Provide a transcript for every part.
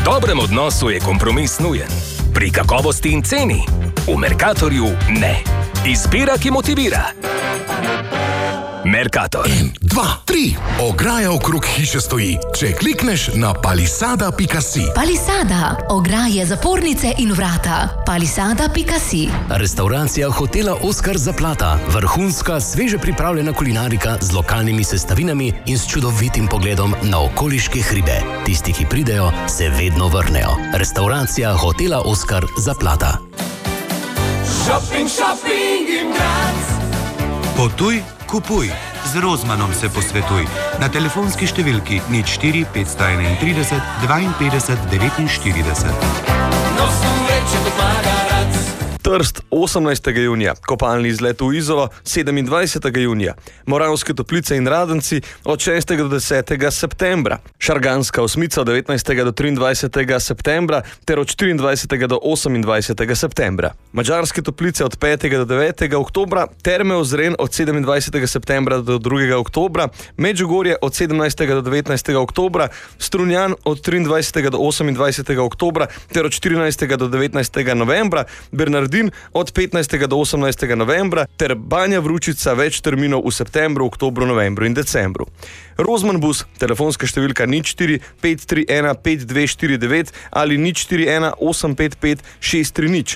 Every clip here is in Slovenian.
dobrem odnosu je kompromis nujen. Pri kakovosti in ceni v Mercatorju ne. Izbira, ki motivira. Mercator. 1, 2, 3. Ograja okrog hiše stoji, če klikneš na palisada.si. Palisada. Ograje, zapornice in vrata. Palisada.si. Restauracija hotela Oskar Zaplata. Vrhunska, sveže pripravljena kulinarika z lokalnimi sestavinami in s čudovitim pogledom na okoliške hribe. Tisti, ki pridejo, se vedno vrnejo. Restauracija hotela Oskar Zaplata. Shopping, shopping in Graz. Potuj, kupuj. Z Rozmanom se posvetuj. Na telefonski številki 04 531 52 49. Nosim reče do Magarac. Trst 18. junija, kopalni izlet v Izolo 27. junija, Moravske Toplice in Radenci od 6. do 10. septembra, Šarganska osmica od 19. do 23. septembra ter od 24. do 28. septembra, Madžarske Toplice od 5. do 9. oktobra, Terme Ozren od 27. septembra do 2. oktobra, Medžugorje od 17. do 19. oktobra, Strunjan od 23. do 28. oktobra ter od 14. do 19. novembra, Bernardin od 15. do 18. novembra ter Banja Vručica več terminov v septembru, oktobru, novembru in decembru. Rozman bus, telefonska številka 04 531 5249 ali 041 855 630,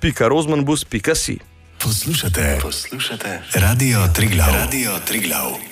3x2.rozmanbus.si. Poslušate Radio Triglav.